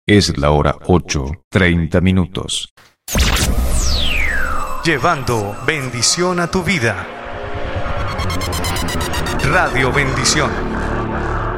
Es la hora 8:30. Llevando bendición a tu vida. Radio Bendición.